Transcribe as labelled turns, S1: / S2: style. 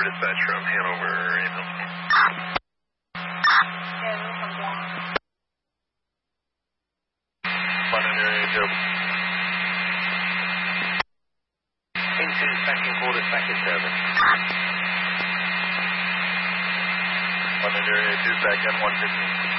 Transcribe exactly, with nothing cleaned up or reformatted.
S1: dispatch from Hanover ambulance. London area two. Into second quarter, second service. London area two, back at one fifteen.